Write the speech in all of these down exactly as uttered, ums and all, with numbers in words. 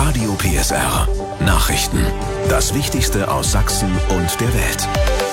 Radio P S R. Nachrichten. Das Wichtigste aus Sachsen und der Welt.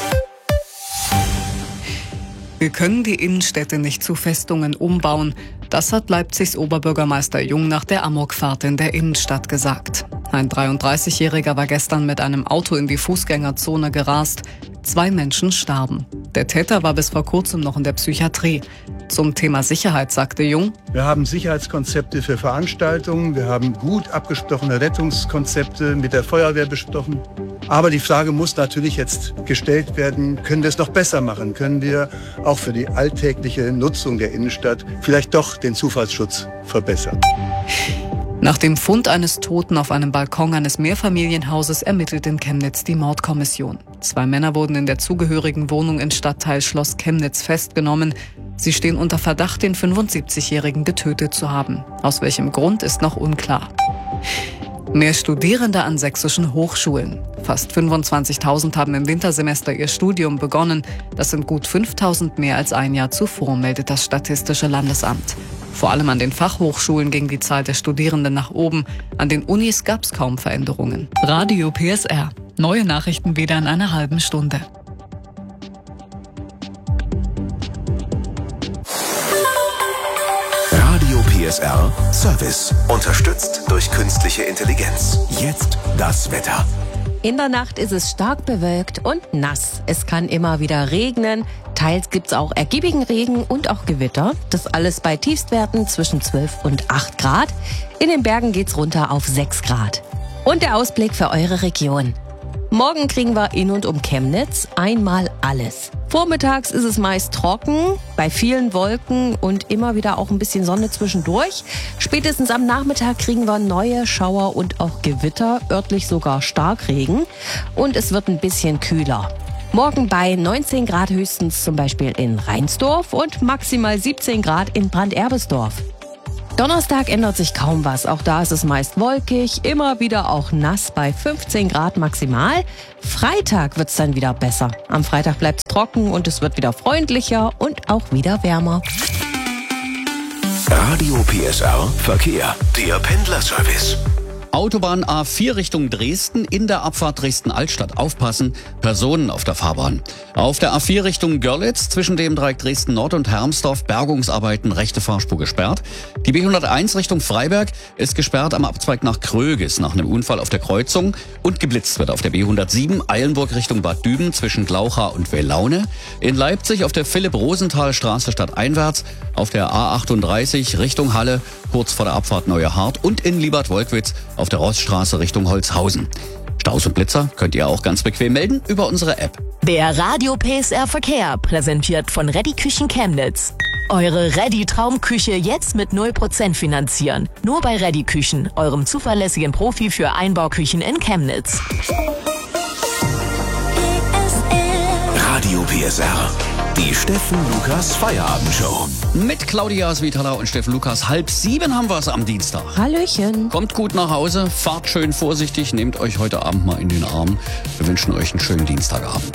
Wir können die Innenstädte nicht zu Festungen umbauen. Das hat Leipzigs Oberbürgermeister Jung nach der Amokfahrt in der Innenstadt gesagt. Ein dreiunddreißigjähriger war gestern mit einem Auto in die Fußgängerzone gerast. Zwei Menschen starben. Der Täter war bis vor kurzem noch in der Psychiatrie. Zum Thema Sicherheit sagte Jung: Wir haben Sicherheitskonzepte für Veranstaltungen, wir haben gut abgesprochene Rettungskonzepte mit der Feuerwehr besprochen. Aber die Frage muss natürlich jetzt gestellt werden, können wir es noch besser machen? Können wir auch für die alltägliche Nutzung der Innenstadt vielleicht doch den Zufallsschutz verbessern? Nach dem Fund eines Toten auf einem Balkon eines Mehrfamilienhauses ermittelt in Chemnitz die Mordkommission. Zwei Männer wurden in der zugehörigen Wohnung im Stadtteil Schloss Chemnitz festgenommen. Sie stehen unter Verdacht, den fünfundsiebzigjährigen getötet zu haben. Aus welchem Grund ist noch unklar. Mehr Studierende an sächsischen Hochschulen. Fast fünfundzwanzigtausend haben im Wintersemester ihr Studium begonnen. Das sind gut fünftausend mehr als ein Jahr zuvor, meldet das Statistische Landesamt. Vor allem an den Fachhochschulen ging die Zahl der Studierenden nach oben. An den Unis gab es kaum Veränderungen. Radio P S R. Neue Nachrichten wieder in einer halben Stunde. Radio P S R Service. Unterstützt durch künstliche Intelligenz. Jetzt das Wetter. In der Nacht ist es stark bewölkt und nass. Es kann immer wieder regnen. Teils gibt's auch ergiebigen Regen und auch Gewitter. Das alles bei Tiefstwerten zwischen zwölf und acht Grad. In den Bergen geht's runter auf sechs Grad. Und der Ausblick für eure Region. Morgen kriegen wir in und um Chemnitz einmal alles. Vormittags ist es meist trocken, bei vielen Wolken und immer wieder auch ein bisschen Sonne zwischendurch. Spätestens am Nachmittag kriegen wir neue Schauer und auch Gewitter, örtlich sogar Starkregen. Und es wird ein bisschen kühler. Morgen bei neunzehn Grad höchstens zum Beispiel in Reinsdorf und maximal siebzehn Grad in Branderbesdorf. Donnerstag ändert sich kaum was. Auch da ist es meist wolkig, immer wieder auch nass bei fünfzehn Grad maximal. Freitag wird's dann wieder besser. Am Freitag bleibt's trocken und es wird wieder freundlicher und auch wieder wärmer. Radio P S R Verkehr. Der Pendlerservice. Autobahn A vier Richtung Dresden, in der Abfahrt Dresden-Altstadt aufpassen, Personen auf der Fahrbahn. Auf der A vier Richtung Görlitz, zwischen dem Dreieck Dresden-Nord und Hermsdorf, Bergungsarbeiten, rechte Fahrspur gesperrt. Die B hunderteins Richtung Freiberg ist gesperrt am Abzweig nach Krögis nach einem Unfall auf der Kreuzung und geblitzt wird auf der B hundertsieben Eilenburg Richtung Bad Düben zwischen Glaucha und Welaune. In Leipzig auf der Philipp-Rosenthal-Straße stadteinwärts, auf der A achtunddreißig Richtung Halle, kurz vor der Abfahrt Neuer Hart und in Liebert-Wolkwitz auf der Rossstraße Richtung Holzhausen. Staus und Blitzer könnt ihr auch ganz bequem melden über unsere App. Der Radio P S R Verkehr, präsentiert von Reddy Küchen Chemnitz. Eure Reddy Traumküche jetzt mit null Prozent finanzieren. Nur bei Reddy Küchen, eurem zuverlässigen Profi für Einbauküchen in Chemnitz. Radio P S R. Die Steffen Lukas Feierabendshow. Mit Claudia Svitala und Steffen Lukas. Halb sieben haben wir es am Dienstag. Hallöchen. Kommt gut nach Hause, fahrt schön vorsichtig, nehmt euch heute Abend mal in den Arm. Wir wünschen euch einen schönen Dienstagabend.